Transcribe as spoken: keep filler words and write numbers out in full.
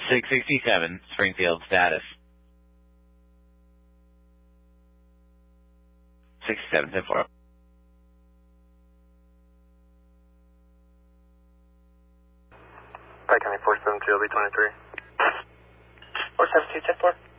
six sixty-seven, Springfield, status. sixty-seven, ten four. Pike County four seven two, L B twenty-three. four seven two, ten four.